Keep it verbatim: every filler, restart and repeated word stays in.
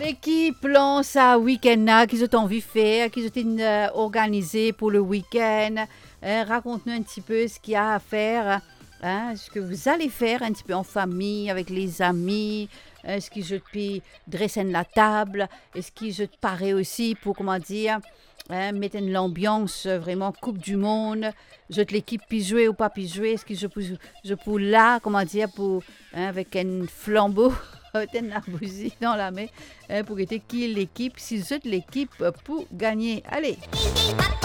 L'équipe lance un week-end là, qu'ils ont envie de faire, qu'ils ont euh, organisé pour le week-end. Hein, raconte-nous un petit peu ce qu'il y a à faire, hein, ce que vous allez faire un petit peu en famille, avec les amis. Est-ce que je peux dresser la table? Est-ce que je te parais aussi pour, comment dire, hein, mettre l'ambiance vraiment Coupe du Monde? Je te l'équipe puis jouer ou pas puis jouer? Est-ce que je peux, je peux là, comment dire, pour, hein, avec un flambeau? La bougie dans la main hein, pour que qui l'équipe, si vous êtes l'équipe pour gagner. Allez!